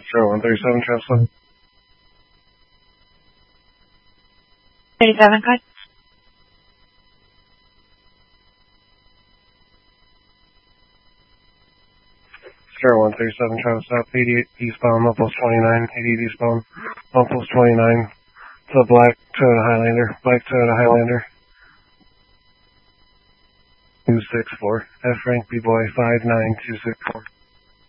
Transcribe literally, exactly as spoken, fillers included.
zero one three seven, translate. thirty-seven, cut. zero one three seven, trying to stop, eighty-eight eastbound, one plus twenty-nine, eighty-eight eastbound, one plus twenty-nine, to black Toyota Highlander, black Toyota Highlander. two six four, F rank B boy five nine two six four.